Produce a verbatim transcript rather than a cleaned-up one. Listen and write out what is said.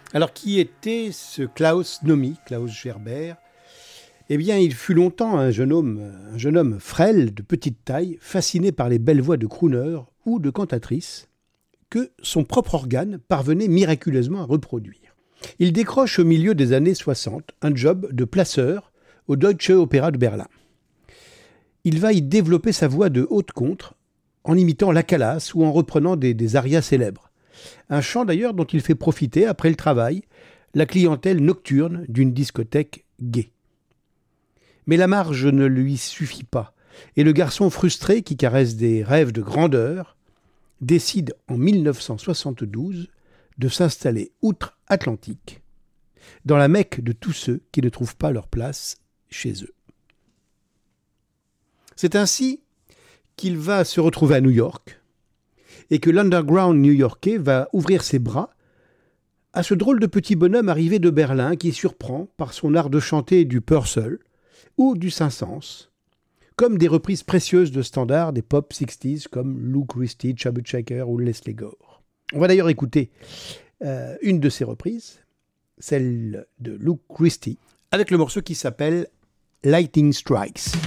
Alors, qui était ce Klaus Nomi, Klaus Gerber ? Eh bien, il fut longtemps un jeune homme, un jeune homme frêle, de petite taille, fasciné par les belles voix de crooner ou de cantatrices, que son propre organe parvenait miraculeusement à reproduire. Il décroche au milieu des années soixante un job de placeur au Deutsche Opera de Berlin. Il va y développer sa voix de haute contre en imitant la Calas ou en reprenant des, des arias célèbres. Un chant d'ailleurs dont il fait profiter, après le travail, la clientèle nocturne d'une discothèque gay. Mais la marge ne lui suffit pas, et le garçon frustré qui caresse des rêves de grandeur décide en mille neuf cent soixante-douze de s'installer outre-Atlantique, dans la Mecque de tous ceux qui ne trouvent pas leur place chez eux. C'est ainsi qu'il va se retrouver à New York et que l'underground new-yorkais va ouvrir ses bras à ce drôle de petit bonhomme arrivé de Berlin qui surprend par son art de chanter du Purcell ou du Saint-Saëns, comme des reprises précieuses de standards des pop sixties comme Lou Christie, Chubby Checker ou Leslie Gore. On va d'ailleurs écouter euh, une de ces reprises, celle de Lou Christie, avec le morceau qui s'appelle Lightning Strikes.